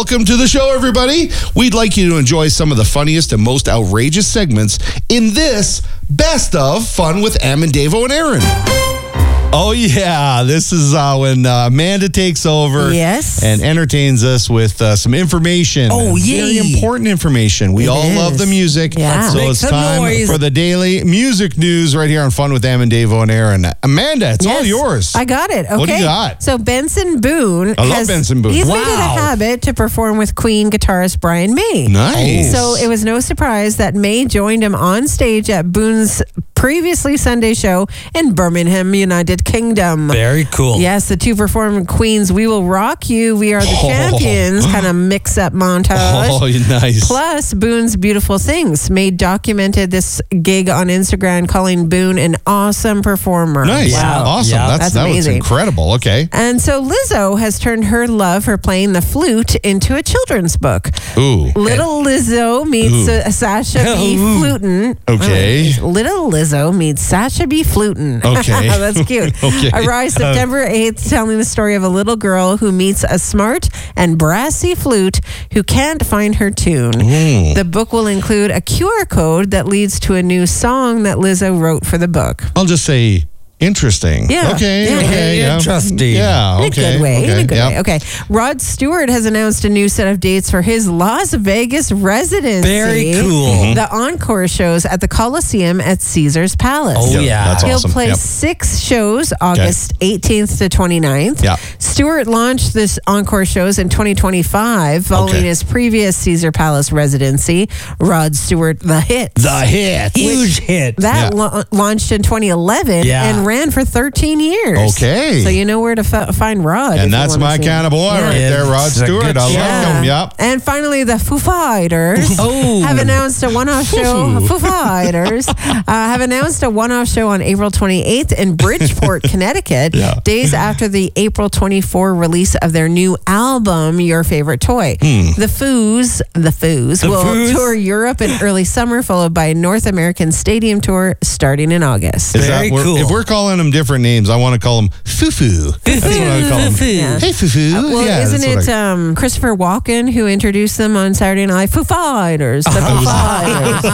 welcome to the show, everybody. We'd like you to enjoy some of the funniest and most outrageous segments in this Best of Fun with Am and Davo and Aaron. Oh, yeah. This is when Amanda takes over and entertains us with some information. Oh, yeah. Very important information. We all love the music. Yeah. So Make it's some time noise. for the daily music news right here on Fun with Am and Davo and Aaron. Amanda, it's all yours. I got it. Okay. What do you got? So Benson Boone. I love Benson Boone. He's made it a habit to perform with Queen guitarist Brian May. Nice. So it was no surprise that May joined him on stage at Boone's previously Sunday show in Birmingham, United Kingdom. Very cool. Yes, the two performed Queen's We Will Rock You, We Are the Champions kind of mix-up montage. Oh, nice. Plus, Boone's Beautiful Things. May documented this gig on Instagram, calling Boone an awesome performer. Nice. Wow. Awesome. Yeah. That was amazing. incredible. Okay. And so Lizzo has turned her love for playing the flute into a children's book. Ooh. Little Lizzo meets Sasha B. Flutin. Okay. Little Lizzo meets Sasha B. Flutin. Okay. That's cute. Okay. Arrives September 8th, telling the story of a little girl who meets a smart and brassy flute who can't find her tune. The book will include a QR code that leads to a new song that Lizzo wrote for the book. I'll just say interesting. Yeah. Okay. Yeah. Interesting. Yeah. In a Okay. good way. In a good Yep. way. Okay. Rod Stewart has announced a new set of dates for his Las Vegas residency. Very cool. The encore shows at the Coliseum at Caesar's Palace. Oh, yeah. That's He'll awesome. play Yep. 6 shows, August 18th to 29th. Yeah. Stewart launched this encore shows in 2025 following his previous Caesar Palace residency, Rod Stewart The Hits. The hit. Huge hit. That launched in 2011 and ran for 13 years. Okay. So you know where to find Rod. if And you that's wanna my see kind of boy right there, Rod It's a Stewart. good I show. love him. Yep. And finally, the Foo Fighters have announced a one-off show. Foo Fighters have announced a one-off show on April 28th in Bridgeport, Connecticut, days after the April 24 release of their new album, Your Favorite Toy. The Foos will tour Europe in early summer, followed by a North American stadium tour starting in August. Is that cool. If we're calling them different names, I want to call them Foo-Foo. That's what I would call them. Yeah. Hey, Foo-Foo. Well, yeah, isn't that's what it Christopher Walken who introduced them on Saturday Night? Foo Fighters. The Foo Fighters.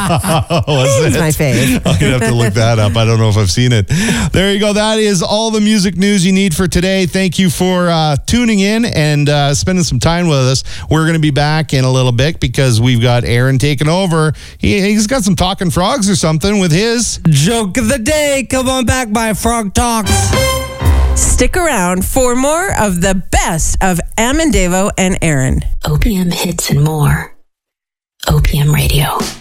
was He's it? my fave. I'm going to have to look that up. I don't know if I've seen it. There you go. That is all the music news you need for today. Thank you for tuning in and spending some time with us. We're going to be back in a little bit because we've got Aaron taking over. He's got some talking frogs or something with his joke of the day. Come on back by Frog Talks. Stick around for more of the best of Am and Davo and Aaron. OPM hits and more. OPM Radio.